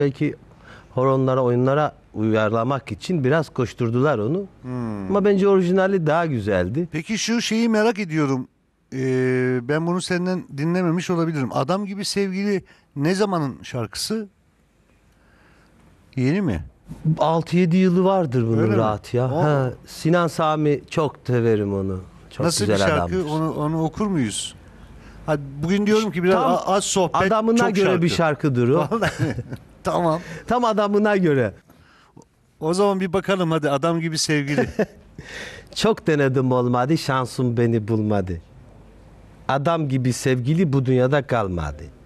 Belki horonlara, oyunlara uyarlamak için biraz koşturdular onu. Ama bence orijinali daha güzeldi. Peki şu şeyi merak ediyorum. Ben bunu senden dinlememiş olabilirim. Adam gibi sevgili ne zamanın şarkısı? Yeni mi? 6-7 yılı vardır bunun Öyle mi? rahat ya. O- Ha, Sinan Sami çok severim onu. Çok Nasıl bir güzel şarkı? adamdır. Onu okur muyuz? Hadi bugün diyorum ki biraz Tam az sohbet, adamına çok göre şarkı. bir şarkıdır o. Vallahi. Tamam. Tam adamına göre. O zaman bir bakalım hadi adam gibi sevgili. Çok denedim olmadı, şansım beni bulmadı. Adam gibi sevgili bu dünyada kalmadı.